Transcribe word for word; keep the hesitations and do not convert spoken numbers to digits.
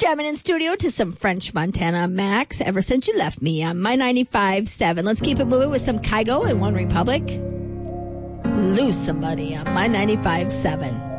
Jamming in studio to some French Montana Max ever since you left me on my ninety-five point seven. Let's keep it moving with some Kygo and One Republic. Lose somebody on my ninety-five point seven.